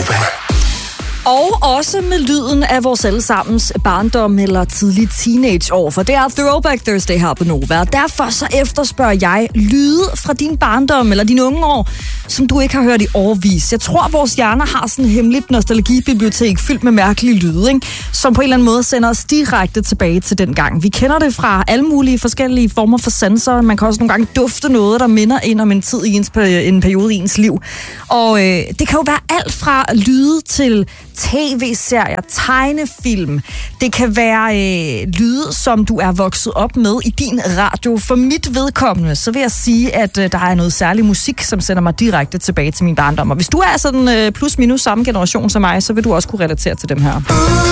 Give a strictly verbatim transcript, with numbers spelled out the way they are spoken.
Gonova. Og også med lyden af vores allesammens barndom eller tidlige teenageår, for det er Throwback Thursday her på Nova. Derfor så efterspørger jeg lyde fra din barndom eller dine unge år, som du ikke har hørt i årevis. Jeg tror, vores hjerner har sådan et hemmeligt nostalgibibliotek fyldt med mærkelige lyde, ikke? Som på en eller anden måde sender os direkte tilbage til den gang. Vi kender det fra alle mulige forskellige former for sensorer. Man kan også nogle gange dufte noget, der minder ind om en tid i ens, en periode i ens liv. Og øh, det kan jo være alt fra lyde til tv-serier, tegnefilm. Det kan være øh, lyde, som du er vokset op med i din radio. For mit vedkommende, så vil jeg sige, at øh, der er noget særlig musik, som sender mig direkte tilbage til min barndom. Og hvis du er sådan øh, plus minus samme generation som mig, så vil du også kunne relatere til dem her.